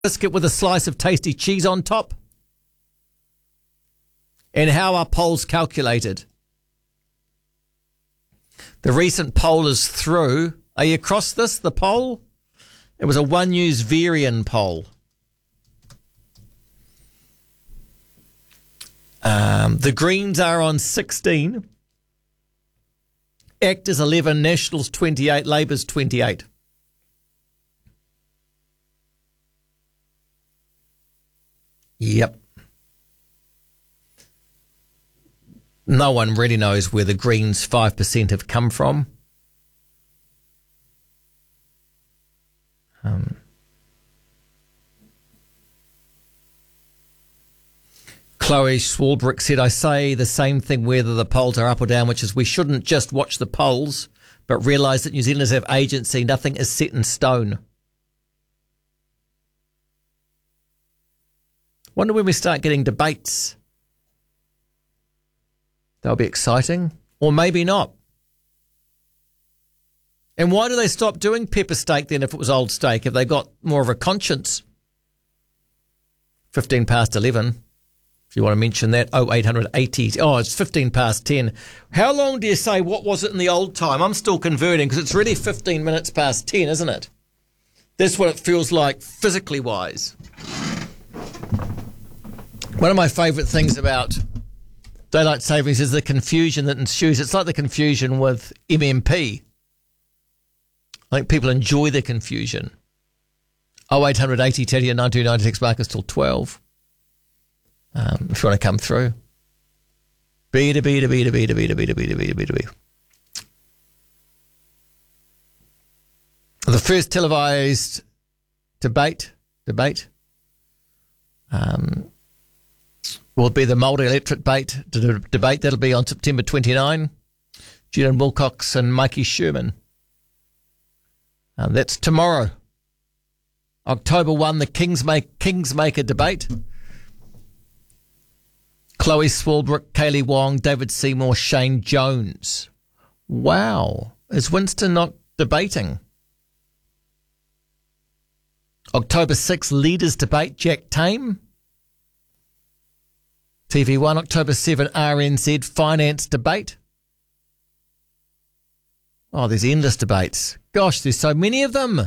biscuit with a slice of tasty cheese on top? And how are polls calculated? The recent poll is through. Are you across this, the poll? It was a One News Varian poll. The Greens are on 16. ACT is 11, Nationals 28, Labour's 28. Yep. No one really knows where the Greens 5% have come from. Chloe Swarbrick said, I say the same thing whether the polls are up or down, which is we shouldn't just watch the polls, but realise that New Zealanders have agency. Nothing is set in stone. Wonder when we start getting debates. They'll be exciting. Or maybe not. And why do they stop doing pepper steak then if it was old steak? Have they got more of a conscience? 15 past 11. If you want to mention that, 0880. Oh, it's 15 past 10. How long do you say, what was it in the old time? I'm still converting because it's really 15 minutes past 10, isn't it? That's what it feels like physically wise. One of my favourite things about daylight savings is the confusion that ensues. It's like the confusion with MMP. I think people enjoy the confusion. 0880 Teddy and 9290 text markers till 12. If you want to come through. B to B to B to B to B to B to B to B to B to B. The first televised debate will be the Māori electorate debate. That'll be on September 29. Julian Wilcox and Mikey Sherman. That's tomorrow. October 1, the Kingsmaker debate. Chloe Swarbrick, Kaylee Wong, David Seymour, Shane Jones. Wow. Is Winston not debating? October 6, Leaders Debate, Jack Tame. TV1, October 7, RNZ, Finance Debate. Oh, there's endless debates. Gosh, there's so many of them.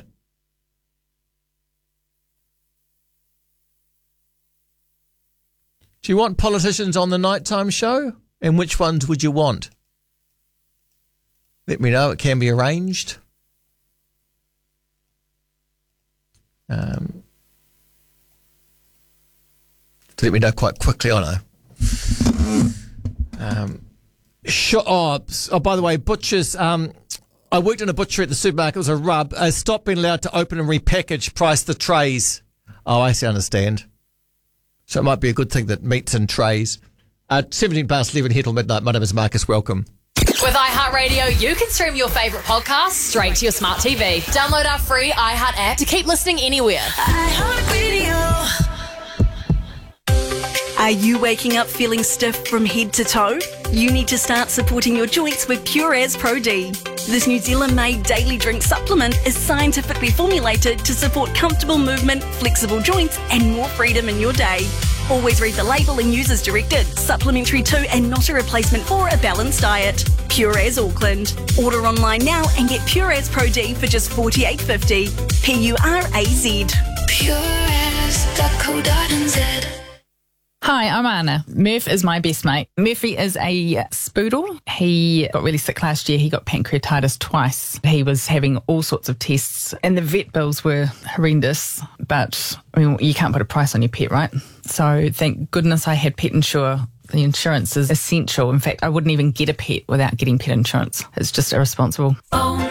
Do you want politicians on the nighttime show? And which ones would you want? Let me know. It can be arranged. Let me know quite quickly, I know. By the way, butchers. I worked in a butchery at the supermarket. It was a rub. Stopped being allowed to open and repackage, price the trays. Oh, I see, understand. So it might be a good thing that meat's in trays. 17 past 11 here till midnight. My name is Marcus. Welcome. With iHeartRadio, you can stream your favourite podcasts straight to your smart TV. Download our free iHeart app to keep listening anywhere. iHeartRadio. Are you waking up feeling stiff from head to toe? You need to start supporting your joints with Pureas Pro D. This New Zealand-made daily drink supplement is scientifically formulated to support comfortable movement, flexible joints, and more freedom in your day. Always read the label and use as directed. Supplementary to and not a replacement for a balanced diet. Pureas Auckland. Order online now and get Pureas Pro D for just $48.50. PURAZ. Pureas.co.nz. Hi, I'm Anna. Murph is my best mate. Murphy is a spoodle. He got really sick last year. He got pancreatitis twice. He was having all sorts of tests and the vet bills were horrendous. But, I mean, you can't put a price on your pet, right? So thank goodness I had Pet Insure. The insurance is essential. In fact, I wouldn't even get a pet without getting pet insurance. It's just irresponsible. Oh.